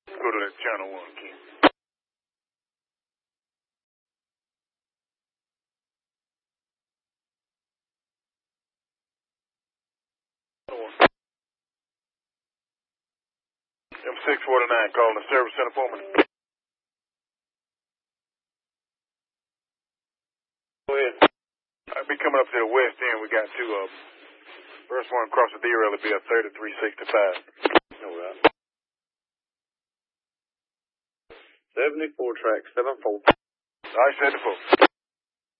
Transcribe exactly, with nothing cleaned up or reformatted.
Go to that channel one, King. M six forty-nine calling the service center for me. Go ahead. I'll be coming up to the west end. We got two of them. First one across the D-rail will be a thirty-three sixty-five. All right. seventy-four track, seven four. All right, seventy-four.